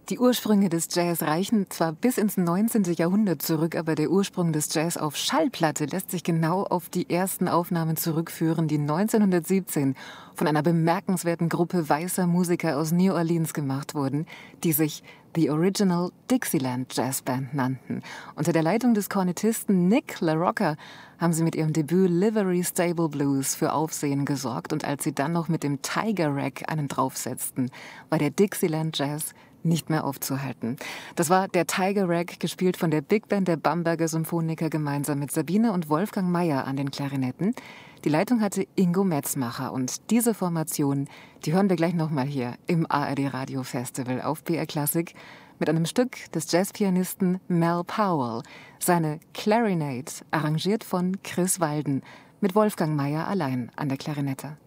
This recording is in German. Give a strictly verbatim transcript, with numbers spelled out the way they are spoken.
Die Ursprünge des Jazz reichen zwar bis ins neunzehnte. Jahrhundert zurück, aber der Ursprung des Jazz auf Schallplatte lässt sich genau auf die ersten Aufnahmen zurückführen, die neunzehnhundertsiebzehn von einer bemerkenswerten Gruppe weißer Musiker aus New Orleans gemacht wurden, die sich The Original Dixieland Jazz Band nannten. Unter der Leitung des Kornettisten Nick LaRocca haben sie mit ihrem Debüt Livery Stable Blues für Aufsehen gesorgt, und als sie dann noch mit dem Tiger Rag einen draufsetzten, war der Dixieland Jazz nicht mehr aufzuhalten. Das war der Tiger Rag, gespielt von der Big Band der Bamberger Symphoniker gemeinsam mit Sabine und Wolfgang Mayer an den Klarinetten. Die Leitung hatte Ingo Metzmacher, und diese Formation, die hören wir gleich nochmal hier im A R D Radio Festival auf B R Classic mit einem Stück des Jazzpianisten Mel Powell, seine Clarinet, arrangiert von Chris Walden, mit Wolfgang Mayer allein an der Klarinette.